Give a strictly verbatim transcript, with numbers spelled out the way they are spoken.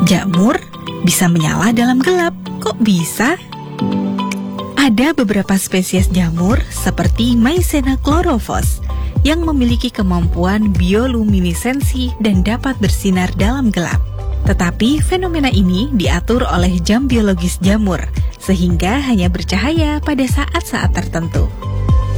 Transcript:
Jamur bisa menyala dalam gelap. Kok bisa? Ada beberapa spesies jamur seperti Maizena chlorophyllus yang memiliki kemampuan bioluminesensi dan dapat bersinar dalam gelap. Tetapi fenomena ini diatur oleh jam biologis jamur, sehingga hanya bercahaya pada saat-saat tertentu.